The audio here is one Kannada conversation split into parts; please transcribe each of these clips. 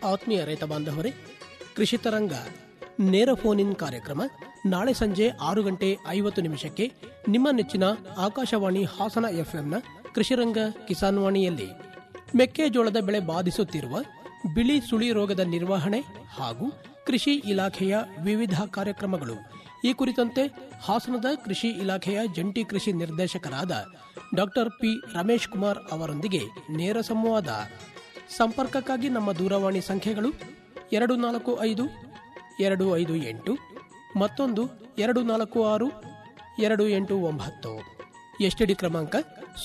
ಆತ್ಮೀಯ ರೈತ ಬಾಂಧವರೇ, ಕೃಷಿ ತರಂಗ ನೇರ ಫೋನ್ ಇನ್ ಕಾರ್ಯಕ್ರಮ ನಾಳೆ ಸಂಜೆ 6:50 ನಿಮ್ಮ ನೆಚ್ಚಿನ ಆಕಾಶವಾಣಿ ಹಾಸನ ಎಫ್ಎಂನ ಕೃಷಿರಂಗ ಕಿಸಾನ್ ವಾಣಿಯಲ್ಲಿ ಮೆಕ್ಕೆಜೋಳದ ಬೆಳೆ ಬಾಧಿಸುತ್ತಿರುವ ಬಿಳಿ ಸುಳಿ ರೋಗದ ನಿರ್ವಹಣೆ ಹಾಗೂ ಕೃಷಿ ಇಲಾಖೆಯ ವಿವಿಧ ಕಾರ್ಯಕ್ರಮಗಳು ಈ ಕುರಿತಂತೆ ಹಾಸನದ ಕೃಷಿ ಇಲಾಖೆಯ ಜಂಟಿ ಕೃಷಿ ನಿರ್ದೇಶಕರಾದ ಡಾ ಪಿ ರಮೇಶ್ ಕುಮಾರ್ ಅವರೊಂದಿಗೆ ನೇರ ಸಂವಾದ. ಸಂಪರ್ಕಕ್ಕಾಗಿ ನಮ್ಮ ದೂರವಾಣಿ ಸಂಖ್ಯೆಗಳು 245-258 ಮತ್ತೊಂದು 246-289. ಎಸ್ಟಿಡಿ ಕ್ರಮಾಂಕ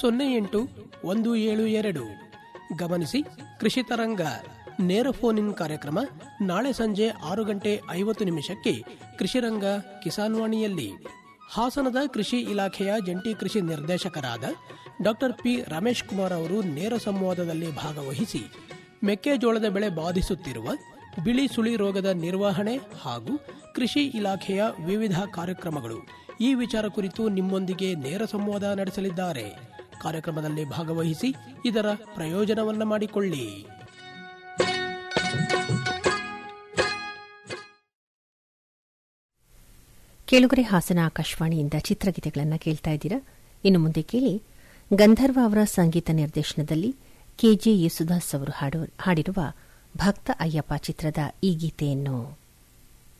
08172. ಗಮನಿಸಿ, ಕೃಷಿ ತರಂಗ ನೇರ ಫೋನ್ ಇನ್ ಕಾರ್ಯಕ್ರಮ ನಾಳೆ ಸಂಜೆ 6:50 ಕೃಷಿರಂಗ ಕಿಸಾನ್ ವಾಣಿಯಲ್ಲಿ ಹಾಸನದ ಕೃಷಿ ಇಲಾಖೆಯ ಜಂಟಿ ಕೃಷಿ ನಿರ್ದೇಶಕರಾದ ಡಾ ಪಿ ರಮೇಶ್ ಕುಮಾರ್ ಅವರು ನೇರ ಸಂವಾದದಲ್ಲಿ ಭಾಗವಹಿಸಿ ಮೆಕ್ಕೆಜೋಳದ ಬೆಳೆ ಬಾಧಿಸುತ್ತಿರುವ ಬಿಳಿ ಸುಳಿ ರೋಗದ ನಿರ್ವಹಣೆ ಹಾಗೂ ಕೃಷಿ ಇಲಾಖೆಯ ವಿವಿಧ ಕಾರ್ಯಕ್ರಮಗಳು ಈ ವಿಚಾರ ಕುರಿತು ನಿಮ್ಮೊಂದಿಗೆ ನೇರ ಸಂವಾದ ನಡೆಸಲಿದ್ದಾರೆ. ಕಾರ್ಯಕ್ರಮದಲ್ಲಿ ಭಾಗವಹಿಸಿ ಇದರ ಪ್ರಯೋಜನವನ್ನ ಮಾಡಿಕೊಳ್ಳಿ. ಕೇಳುಗರೆ, ಹಾಸನ ಆಕಾಶವಾಣಿಯಿಂದ ಚಿತ್ರಗೀತೆಗಳನ್ನು ಕೇಳ್ತಾ ಇದ್ದೀರಾ. ಇನ್ನು ಮುಂದೆ ಕೇಳಿ, ಗಂಧರ್ವ ಅವರ ಸಂಗೀತ ನಿರ್ದೇಶನದಲ್ಲಿ ಕೆಜೆ ಯೇಸುದಾಸ್ ಅವರು ಹಾಡಿರುವ ಭಕ್ತ ಅಯ್ಯಪ್ಪ ಚಿತ್ರದ ಈ ಗೀತೆಯನ್ನು.